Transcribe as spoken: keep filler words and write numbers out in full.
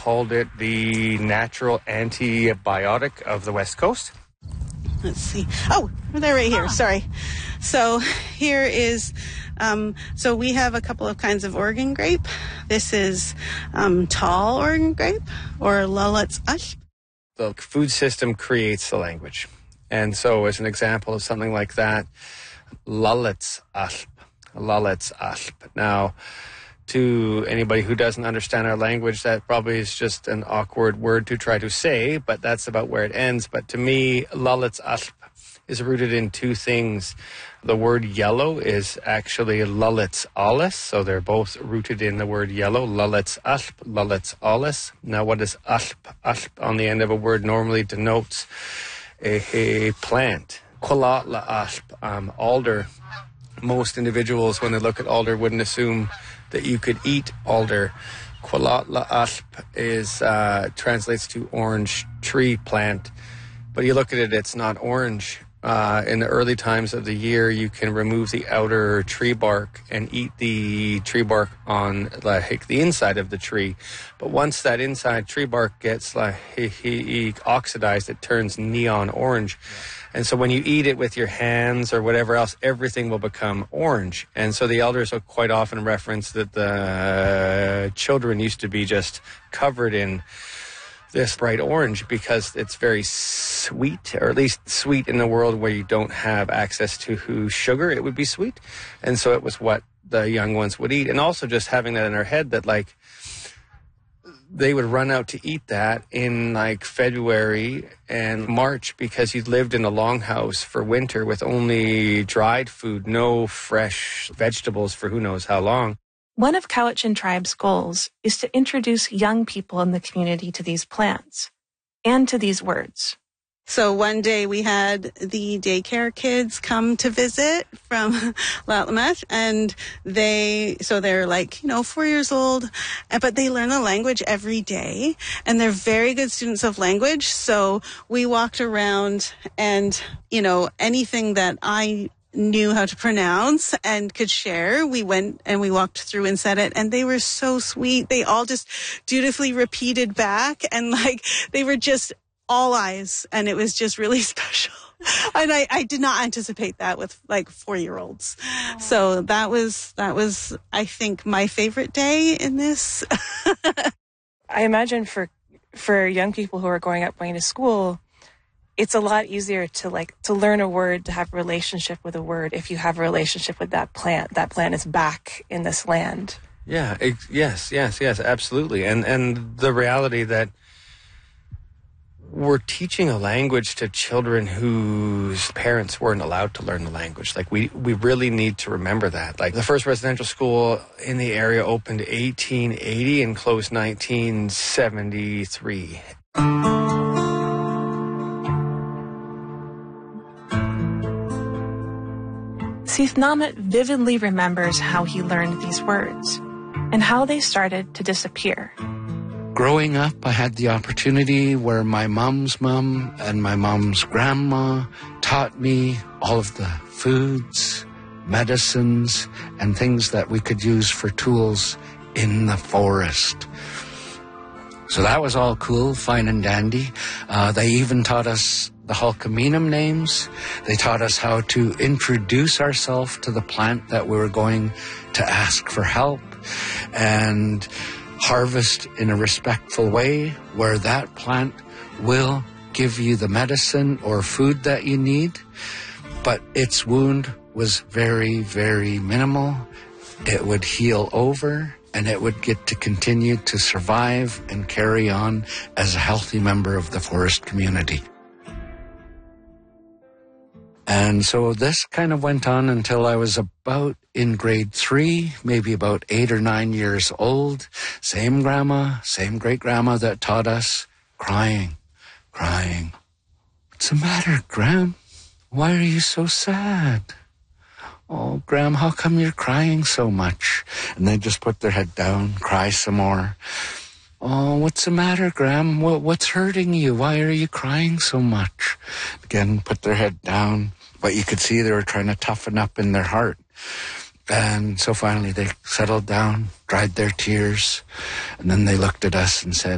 called it the natural antibiotic of the West Coast. Let's see. Oh, they're right here. Sorry. So here is, um, so we have a couple of kinds of Oregon grape. This is um, tall Oregon grape, or Lalitz Asp. The food system creates the language. And so as an example of something like that, Lalitz Asp. Lalitz Asp. Now, to anybody who doesn't understand our language, that probably is just an awkward word to try to say, but that's about where it ends. But to me, Lalitz Asp is rooted in two things. The word yellow is actually Lalitz Alles, so they're both rooted in the word yellow. Lalitz Asp, Lalitz Alles. Now, what is asp? Asp on the end of a word normally denotes a, a plant. Qualatla asp, um, alder. Most individuals, when they look at alder, wouldn't assume that you could eat alder. Qualatla asp is uh, translates to orange tree plant, but you look at it, it's not orange. Uh, in the early times of the year, you can remove the outer tree bark and eat the tree bark on like the inside of the tree. But once that inside tree bark gets like he, he, he oxidized, it turns neon orange. Yeah. And so when you eat it with your hands or whatever else, everything will become orange. And so the elders will quite often reference that the children used to be just covered in this bright orange because it's very sweet, or at least sweet in the world where you don't have access to sugar. It would be sweet. And so it was what the young ones would eat. And also just having that in our head that like they would run out to eat that in like February and March because you lived in a longhouse for winter with only dried food, no fresh vegetables for who knows how long. One of Cowichan Tribe's goals is to introduce young people in the community to these plants and to these words. So one day we had the daycare kids come to visit from Latlamesh, and they, so they're like, you know, four years old, but they learn the language every day, and they're very good students of language. So we walked around and, you know, anything that I knew how to pronounce and could share, we went and we walked through and said it, and they were so sweet. They all just dutifully repeated back, and like they were just all eyes, and it was just really special. And I, I did not anticipate that with like four-year-olds. Aww. So that was, that was, I think, my favorite day in this. I imagine for for young people who are growing up going to school, it's a lot easier to like to learn a word, to have a relationship with a word if you have a relationship with that plant. That plant is back in this land. Yeah, it, yes, yes, yes, absolutely. And and the reality that we're teaching a language to children whose parents weren't allowed to learn the language. Like we, we really need to remember that. Like the first residential school in the area opened eighteen eighty and closed nineteen seventy-three. Seethnamut vividly remembers how he learned these words and how they started to disappear. Growing up, I had the opportunity where my mom's mom and my mom's grandma taught me all of the foods, medicines, and things that we could use for tools in the forest. So that was all cool, fine and dandy. Uh, they even taught us the Halkaminum names. They taught us how to introduce ourselves to the plant that we were going to ask for help, and harvest in a respectful way where that plant will give you the medicine or food that you need. But its wound was very, very minimal. It would heal over, and it would get to continue to survive and carry on as a healthy member of the forest community. And so this kind of went on until I was about in grade three, maybe about eight or nine years old. Same grandma, same great-grandma that taught us, crying, crying. What's the matter, Gram? Why are you so sad? Oh, Gram, how come you're crying so much? And they just put their head down, cry some more. Oh, what's the matter, Gram? What, what's hurting you? Why are you crying so much? Again, put their head down. But you could see they were trying to toughen up in their heart. And so finally they settled down, dried their tears, and then they looked at us and said,